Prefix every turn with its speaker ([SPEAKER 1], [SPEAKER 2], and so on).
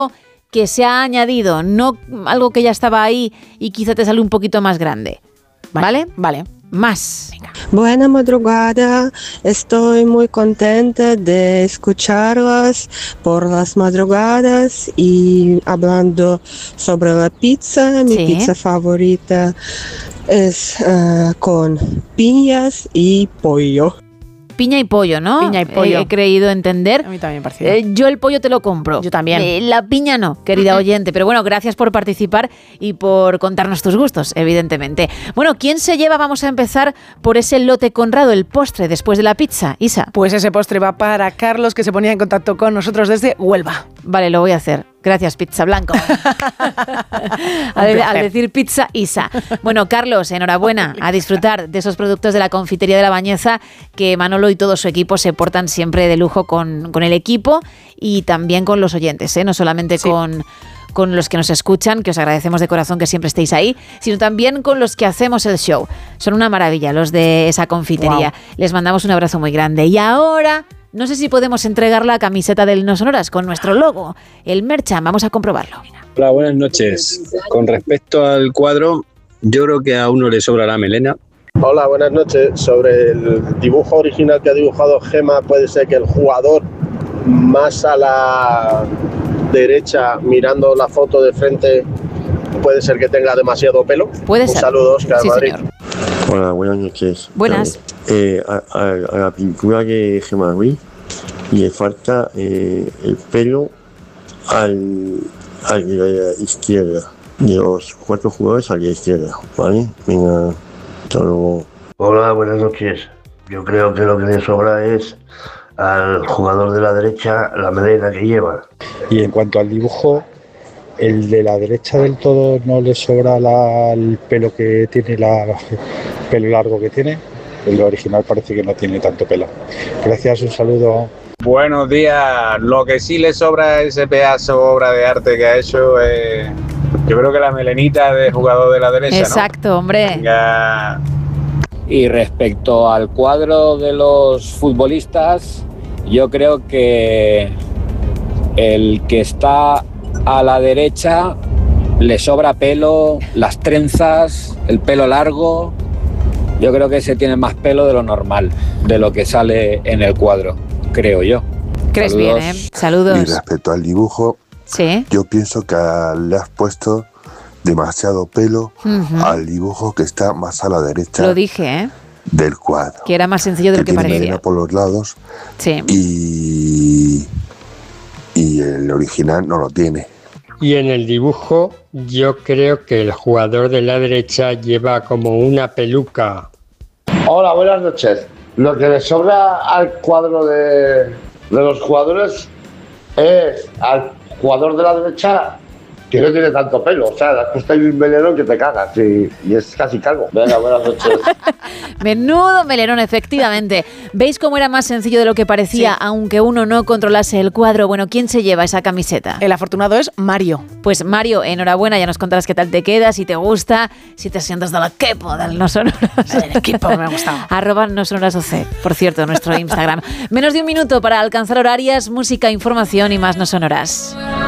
[SPEAKER 1] que se ha añadido, no algo que ya estaba ahí y quizá te sale un poquito más grande. ¿Vale?
[SPEAKER 2] Vale.
[SPEAKER 1] Más.
[SPEAKER 2] Venga.
[SPEAKER 3] Buena madrugada, estoy muy contenta de escucharlas por las madrugadas y hablando sobre la pizza. Mi pizza favorita es con piñas y pollo.
[SPEAKER 1] Piña y pollo, ¿no?
[SPEAKER 2] Piña y pollo.
[SPEAKER 1] He creído entender.
[SPEAKER 2] A mí también me parece.
[SPEAKER 1] Yo el pollo te lo compro.
[SPEAKER 2] Yo también.
[SPEAKER 1] La piña no, querida oyente. Pero bueno, gracias por participar y por contarnos tus gustos, evidentemente. Bueno, ¿quién se lleva? Vamos a empezar por ese lote Conrado, el postre después de la pizza. Isa.
[SPEAKER 2] Pues ese postre va para Carlos, que se ponía en contacto con nosotros desde Huelva.
[SPEAKER 1] Vale, lo voy a hacer. Gracias, Pizza Blanco. al decir pizza, Isa. Bueno, Carlos, enhorabuena, a disfrutar de esos productos de la confitería de La Bañeza, que Manolo y todo su equipo se portan siempre de lujo con el equipo y también con los oyentes, no solamente con los que nos escuchan, que os agradecemos de corazón que siempre estéis ahí, sino también con los que hacemos el show. Son una maravilla los de esa confitería. Wow. Les mandamos un abrazo muy grande. Y ahora... no sé si podemos entregar la camiseta del No Sonoras con nuestro logo, el merchan. Vamos a comprobarlo.
[SPEAKER 4] Hola, buenas noches. Con respecto al cuadro, yo creo que a uno le sobra la melena.
[SPEAKER 5] Hola, buenas noches. Sobre el dibujo original que ha dibujado Gema, puede ser que el jugador más a la derecha, mirando la foto de frente, puede ser que tenga demasiado pelo.
[SPEAKER 1] Puede ser.
[SPEAKER 5] Un saludo, Oscar,
[SPEAKER 1] sí,
[SPEAKER 5] Madrid.
[SPEAKER 1] Señor.
[SPEAKER 6] Hola, buenas noches.
[SPEAKER 1] Buenas.
[SPEAKER 6] A la pintura de Gemma Ruiz le falta el pelo a la izquierda, de los 4 jugadores a la izquierda, ¿vale? Venga, hasta luego.
[SPEAKER 7] Hola, buenas noches. Yo creo que lo que le sobra es al jugador de la derecha la melena que lleva.
[SPEAKER 8] Y en cuanto al dibujo, el de la derecha del todo no le sobra el pelo que tiene, el pelo largo que tiene. El original parece que no tiene tanto pelo. Gracias, un saludo.
[SPEAKER 4] Buenos días. Lo que sí le sobra a ese pedazo obra de arte que ha hecho es, yo creo que la melenita de jugador de la derecha.
[SPEAKER 1] Exacto,
[SPEAKER 4] ¿no?
[SPEAKER 1] Hombre.
[SPEAKER 4] Venga.
[SPEAKER 9] Y respecto al cuadro de los futbolistas, yo creo que el que está a la derecha le sobra pelo, las trenzas, el pelo largo. Yo creo que ese tiene más pelo de lo normal, de lo que sale en el cuadro, creo yo.
[SPEAKER 1] ¿Crees? Saludos. Bien, ¿eh? Saludos.
[SPEAKER 10] Y respecto al dibujo,
[SPEAKER 1] ¿sí?
[SPEAKER 10] Yo pienso que le has puesto demasiado pelo al dibujo que está más a la derecha.
[SPEAKER 1] Lo dije, ¿eh?
[SPEAKER 10] Del cuadro.
[SPEAKER 1] Que era más sencillo de lo que parecía.
[SPEAKER 10] Tiene por los lados.
[SPEAKER 1] Sí.
[SPEAKER 10] Y el original no lo tiene.
[SPEAKER 11] Y en el dibujo yo creo que el jugador de la derecha lleva como una peluca.
[SPEAKER 12] Hola, buenas noches. Lo que le sobra al cuadro de los jugadores es al jugador de la derecha que no tiene tanto pelo. O sea, le has puesto ahí un meleno que te cagas y es casi calvo. Venga, buenas noches.
[SPEAKER 1] Menudo melenón, efectivamente. ¿Veis cómo era más sencillo de lo que parecía, aunque uno no controlase el cuadro? Bueno, ¿quién se lleva esa camiseta?
[SPEAKER 2] El afortunado es Mario.
[SPEAKER 1] Pues Mario, enhorabuena, ya nos contarás qué tal te queda, si te gusta, si te sientes del equipo del No Sonoras.
[SPEAKER 2] El equipo me ha gustado.
[SPEAKER 1] @NoSonorasOC, por cierto, nuestro Instagram. Menos de un minuto para alcanzar horarias, música, información y más No Sonoras.